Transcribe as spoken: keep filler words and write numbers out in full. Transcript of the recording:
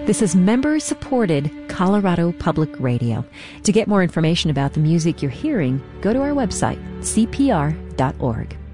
This is member-supported Colorado Public Radio. To get more information about the music you're hearing, go to our website, c p r dot org.